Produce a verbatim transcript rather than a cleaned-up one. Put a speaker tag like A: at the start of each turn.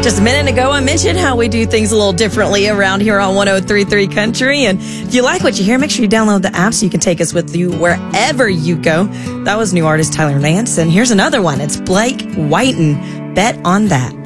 A: Just a minute ago, I mentioned how we do things a little differently around here on one oh three point three Country. And if you like what you hear, make sure you download the app so you can take us with you wherever you go. That was new artist Tyler Lance. And here's another one. It's Blake Whiten. Bet on That.